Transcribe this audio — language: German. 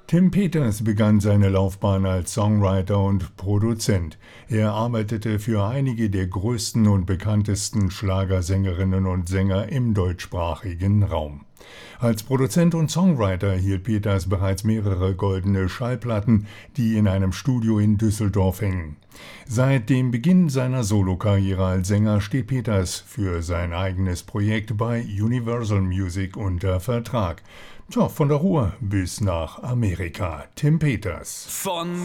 Tim Peters begann seine Laufbahn als Songwriter und Produzent. Er arbeitete für einige der größten und bekanntesten Schlagersängerinnen und Sänger im deutschsprachigen Raum. Als Produzent und Songwriter hielt Peters bereits mehrere goldene Schallplatten, die in einem Studio in Düsseldorf hängen. Seit dem Beginn seiner Solokarriere als Sänger steht Peters für sein eigenes Projekt bei Universal Music unter Vertrag. Von der Ruhr bis nach Amerika. Tim Peters. Von